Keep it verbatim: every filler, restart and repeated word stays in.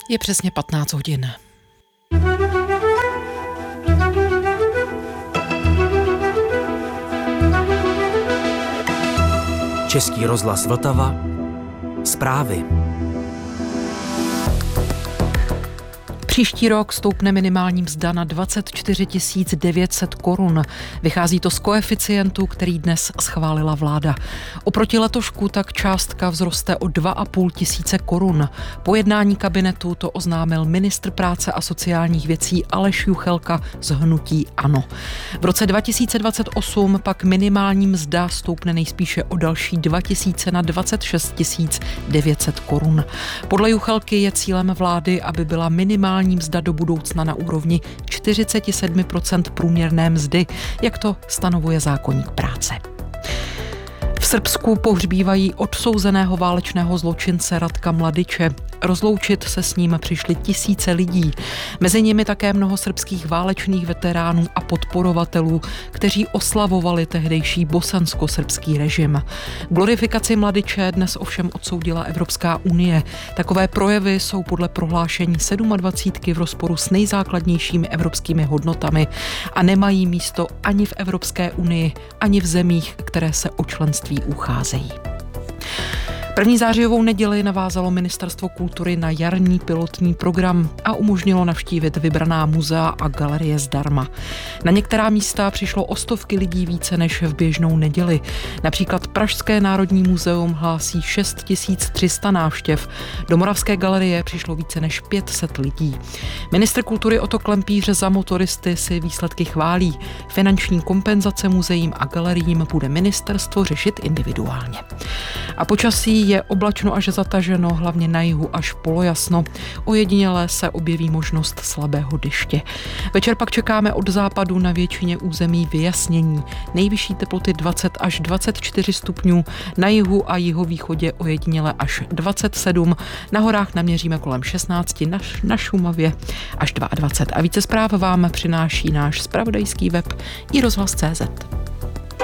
Je přesně patnáct hodin. Český rozhlas Vltava. Zprávy. Příští rok stoupne minimální mzda na dvacet čtyři tisíc devět set korun. Vychází to z koeficientu, který dnes schválila vláda. Oproti letošku tak částka vzroste o dva a půl tisíce korun. Po jednání kabinetu to oznámil ministr práce a sociálních věcí Aleš Juchelka z hnutí ANO. V roce dva tisíce dvacet osm pak minimální mzda stoupne nejspíše o další dva tisíce na dvacet šest tisíc devět set korun. Podle Juchelky je cílem vlády, aby byla minimální mzda do budoucna na úrovni čtyřicet sedm procent průměrné mzdy, jak to stanovuje zákoník práce. V Srbsku pohřbívají odsouzeného válečného zločince Ratka Mladiče. Rozloučit se s ním přišli tisíce lidí. Mezi nimi také mnoho srbských válečných veteránů a podporovatelů, kteří oslavovali tehdejší bosansko-srbský režim. Glorifikaci Mladiče dnes ovšem odsoudila Evropská unie. Takové projevy jsou podle prohlášení sedmadvacítky v rozporu s nejzákladnějšími evropskými hodnotami a nemají místo ani v Evropské unii, ani v zemích, které se o členství ucházejí. První zářijovou neděli navázalo Ministerstvo kultury na jarní pilotní program a umožnilo navštívit vybraná muzea a galerie zdarma. Na některá místa přišlo o stovky lidí více než v běžnou neděli. Například Pražské národní muzeum hlásí šest tisíc tři sta návštěv. Do Moravské galerie přišlo více než pět set lidí. Ministr kultury Otto Klempíř za motoristy si výsledky chválí. Finanční kompenzace muzeím a galeriím bude ministerstvo řešit individuálně. A počasí je oblačno až zataženo, hlavně na jihu až polojasno. Ojediněle se objeví možnost slabého deště. Večer pak čekáme od západu na většině území vyjasnění. Nejvyšší teploty dvacet až dvacet čtyři stupňů, na jihu a jihovýchodě ojediněle až dvacet sedm, na horách naměříme kolem šestnáct, na, na Šumavě až dvacet dva. A více zpráv vám přináší náš zpravodajský web i rozhlas tečka cé zet.